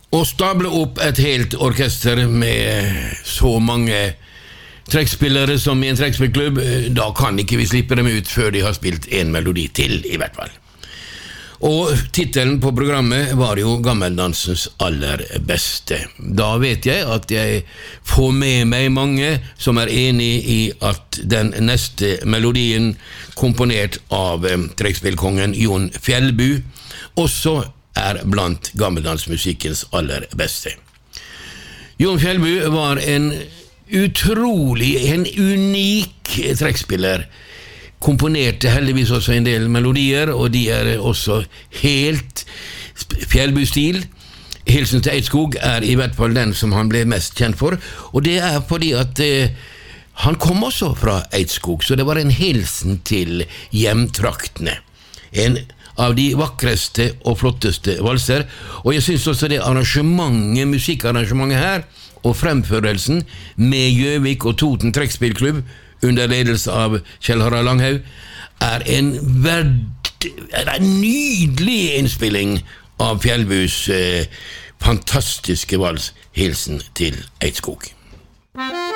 Å stable opp et helt orkester med så mange trekkspillere som i en trekkspillklubb, da kan ikke vi slippe dem ut før de har spilt en melodi til, i hvert fall. Og titelen på programmet var jo Gammeldansens aller beste. Da vet jeg at jeg får med meg mange som er enig i at den neste melodien, komponert av trekkspillkongen Jon Fjellbu, også er blant gammeldansmusikkens aller beste. Jon Fjellbu var en unik trekkspiller, komponerte heldigvis også en del melodier, og de er også helt Fjellbu-stil. Hilsen til Eidskog er i hvert fall den som han ble mest kjent for, og det er fordi at han kom også fra Eidskog, så det var en hilsen til hjemtraktene. En av de vakreste og flotteste valser, og jeg synes også det musikkarrangementet her, og fremførelsen med Gjøvik og Toten trekkspillklubb, under ledelse av Kjell Harald Langhaug, er en nydelig innspilling av Fjellbus fantastiske vals, Hilsen til Eidskog.